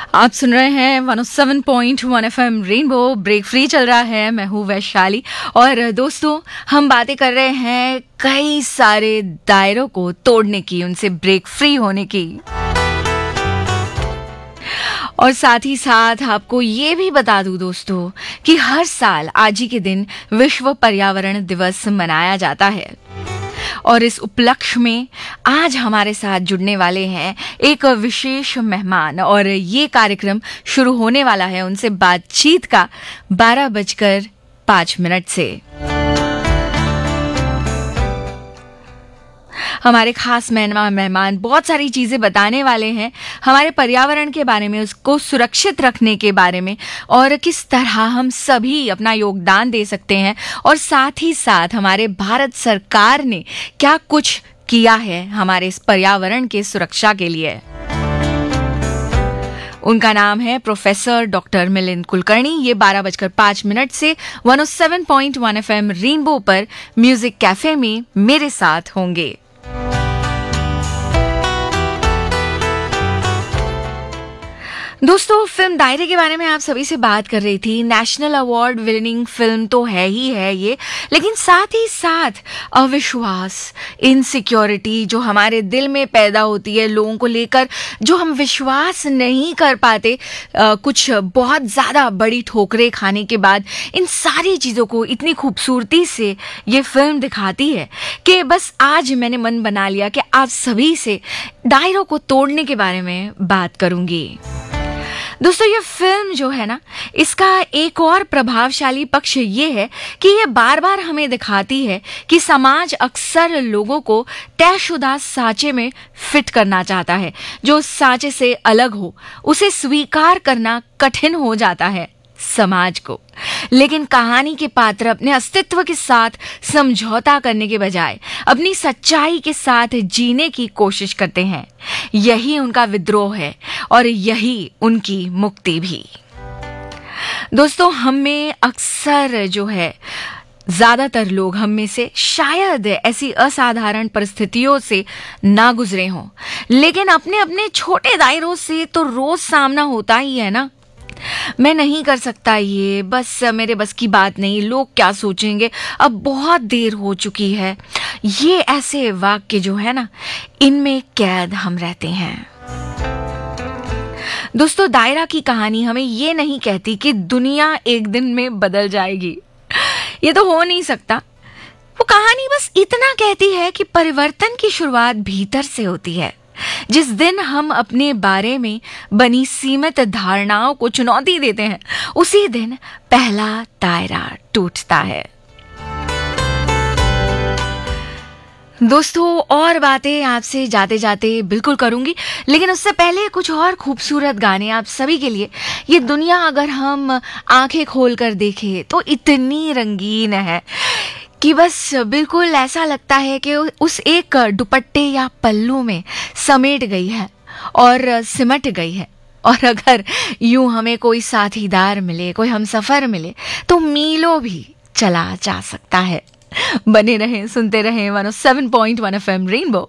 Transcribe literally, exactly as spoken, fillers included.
आप सुन रहे हैं one O seven point one FM rainbow. Break free चल रहा है। मैं हूँ वैशाली और दोस्तों हम बातें कर रहे हैं कई सारे दायरों को तोड़ने की, उनसे ब्रेक फ्री होने की, और साथ ही साथ आपको ये भी बता दूं दोस्तों कि हर साल आज ही के दिन विश्व पर्यावरण दिवस मनाया जाता है। और इस उपलक्ष्य में आज हमारे साथ जुड़ने वाले हैं एक विशेष मेहमान, और ये कार्यक्रम शुरू होने वाला है उनसे बातचीत का बारह बजकर पाँच मिनट से। हमारे खास मेहमान मेहमान बहुत सारी चीजें बताने वाले हैं हमारे पर्यावरण के बारे में, उसको सुरक्षित रखने के बारे में, और किस तरह हम सभी अपना योगदान दे सकते हैं, और साथ ही साथ हमारे भारत सरकार ने क्या कुछ किया है हमारे इस पर्यावरण के सुरक्षा के लिए। उनका नाम है प्रोफेसर डॉक्टर मिलिंद कुलकर्णी। ये बारह बजकर पाँच मिनट से one O seven point one FM rainbow पर म्यूजिक कैफे में मेरे साथ होंगे। दोस्तों फिल्म दायरे के बारे में आप सभी से बात कर रही थी। नेशनल अवार्ड विनिंग फिल्म तो है ही है ये, लेकिन साथ ही साथ अविश्वास, इनसिक्योरिटी जो हमारे दिल में पैदा होती है लोगों को लेकर, जो हम विश्वास नहीं कर पाते आ, कुछ बहुत ज़्यादा बड़ी ठोकरें खाने के बाद, इन सारी चीज़ों को इतनी खूबसूरती से ये फिल्म दिखाती है कि बस आज मैंने मन बना लिया कि आप सभी से दायरों को तोड़ने के बारे में बात करूंगी। दोस्तों ये फिल्म जो है ना, इसका एक और प्रभावशाली पक्ष ये है कि ये बार बार हमें दिखाती है कि समाज अक्सर लोगों को तयशुदा सांचे में फिट करना चाहता है। जो उस सांचे से अलग हो उसे स्वीकार करना कठिन हो जाता है समाज को। लेकिन कहानी के पात्र अपने अस्तित्व के साथ समझौता करने के बजाय अपनी सच्चाई के साथ जीने की कोशिश करते हैं। यही उनका विद्रोह है और यही उनकी मुक्ति भी। दोस्तों हम में अक्सर जो है, ज्यादातर लोग हम में से शायद ऐसी असाधारण परिस्थितियों से ना गुजरे हों, लेकिन अपने अपने छोटे दायरों से तो रोज सामना होता ही है ना। मैं नहीं कर सकता ये, बस मेरे बस की बात नहीं, लोग क्या सोचेंगे, अब बहुत देर हो चुकी है। ये ऐसे वाक्य जो है ना, इनमें कैद हम रहते हैं। दोस्तों दायरा की कहानी हमें ये नहीं कहती कि दुनिया एक दिन में बदल जाएगी, ये तो हो नहीं सकता। वो कहानी बस इतना कहती है कि परिवर्तन की शुरुआत भीतर से होती है। जिस दिन हम अपने बारे में बनी सीमित धारणाओं को चुनौती देते हैं, उसी दिन पहला दायरा टूटता है। दोस्तों और बातें आपसे जाते जाते बिल्कुल करूंगी, लेकिन उससे पहले कुछ और खूबसूरत गाने आप सभी के लिए। ये दुनिया अगर हम आंखें खोलकर देखें तो इतनी रंगीन है कि बस बिल्कुल ऐसा लगता है कि उस एक दुपट्टे या पल्लू में समेट गई है और सिमट गई है। और अगर यूं हमें कोई साथीदार मिले, कोई हमसफर मिले, तो मीलों भी चला जा सकता है। बने रहें, सुनते रहें one O seven point one FM rainbow.